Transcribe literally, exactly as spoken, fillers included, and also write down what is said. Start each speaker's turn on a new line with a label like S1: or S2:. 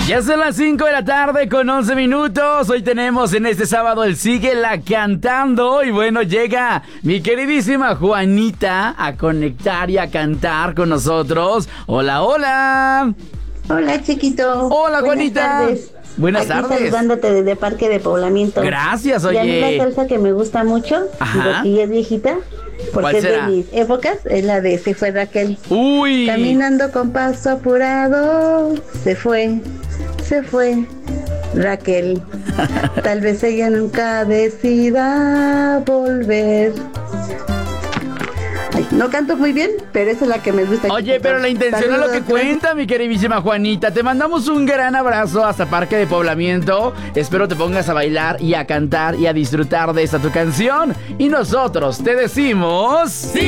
S1: Ya son las cinco de la tarde con once minutos. Hoy tenemos en este sábado el Síguela Cantando. Y bueno, llega mi queridísima Juanita a conectar y a cantar con nosotros. Hola, hola.
S2: Hola, chiquito.
S1: Hola, Juanita.
S2: Buenas tardes.
S1: Buenas
S2: Aquí
S1: tardes.
S2: saludándote desde Parque de Poblamiento.
S1: Gracias,
S2: Y a mí
S1: oye.
S2: la salsa que me gusta mucho,
S1: Ajá.
S2: digo que ya es viejita,
S1: ¿Cuál
S2: porque es
S1: será?
S2: de mis épocas, es la de Se fue Raquel.
S1: Uy.
S2: Caminando con paso apurado, se fue, se fue Raquel. Tal vez ella nunca decida volver. Ay, no canto muy bien, pero esa es la que me gusta.
S1: Oye,
S2: chiquito.
S1: pero la intención es lo que
S2: Saludos.
S1: cuenta, mi queridísima Juanita. Te mandamos un gran abrazo hasta Parque de Poblamiento. Espero te pongas a bailar y a cantar y a disfrutar de esta tu canción. Y nosotros te decimos... ¡Sí!